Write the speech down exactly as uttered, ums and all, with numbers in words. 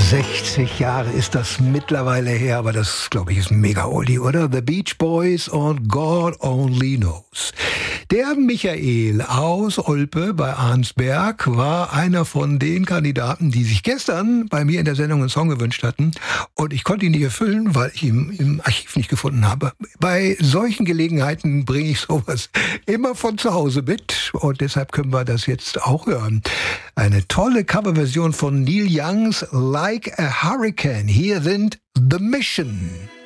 sechzig Jahre ist das mittlerweile her, aber das, glaube ich, ist ein Mega-Oldie, oder? The Beach Boys und God Only Knows. Der Michael aus Olpe bei Arnsberg war einer von den Kandidaten, die sich gestern bei mir in der Sendung einen Song gewünscht hatten. Und ich konnte ihn nicht erfüllen, weil ich ihn im Archiv nicht gefunden habe. Bei solchen Gelegenheiten bringe ich sowas immer von zu Hause mit. Und deshalb können wir das jetzt auch hören. Eine tolle Coverversion von Neil Youngs Like a Hurricane. Hier sind The Mission.